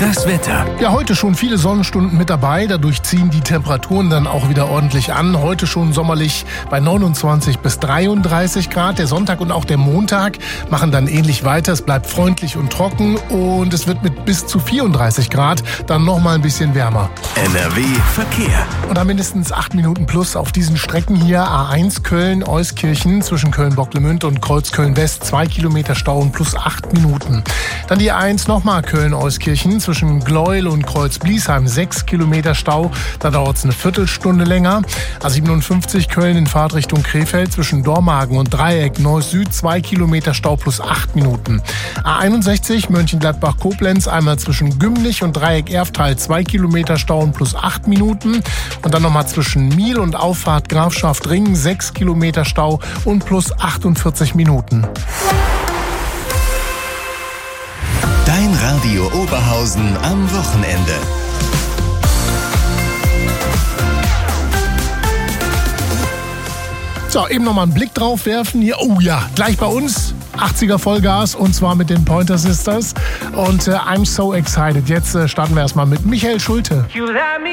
Das Wetter. Ja, heute schon viele Sonnenstunden mit dabei. Dadurch ziehen die Temperaturen dann auch wieder ordentlich an. Heute schon sommerlich bei 29 bis 33 Grad. Der Sonntag und auch der Montag machen dann ähnlich weiter. Es bleibt freundlich und trocken und es wird mit bis zu 34 Grad dann nochmal ein bisschen wärmer. NRW Verkehr. Und dann mindestens 8 Minuten plus auf diesen Strecken hier. A1 Köln-Euskirchen zwischen Köln-Bocklemünd und Kreuzköln-West. 2 Kilometer Stau und plus 8 Minuten. Dann die A1 nochmal Köln-Euskirchen zwischen Gleuel und Kreuz-Bliesheim. 6 Kilometer Stau, da dauert es eine Viertelstunde länger. A57 Köln in Fahrtrichtung Krefeld zwischen Dormagen und Dreieck Neuss-Süd. 2 Kilometer Stau plus 8 Minuten. A61 Mönchengladbach-Koblenz einmal zwischen Gümlich und Dreieck Erftal. 2 Kilometer Stau und plus 8 Minuten. Und dann nochmal zwischen Miel und Auffahrt Grafschaft-Ringen. 6 Kilometer Stau und plus 48 Minuten. Dein Radio Oberhausen am Wochenende. So, eben nochmal einen Blick drauf werfen. Hier, oh ja, gleich bei uns 80er Vollgas und zwar mit den Pointer Sisters und I'm so excited. Jetzt starten wir erstmal mit Michael Schulte.